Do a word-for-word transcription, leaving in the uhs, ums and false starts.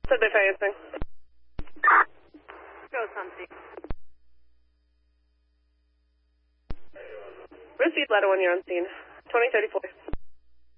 Said they financing. Go something. Received letter when you're on scene. twenty thirty-four.